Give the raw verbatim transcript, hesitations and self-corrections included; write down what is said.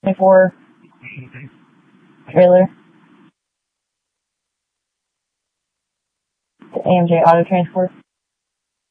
twenty-four trailer. The A M J Auto Transport.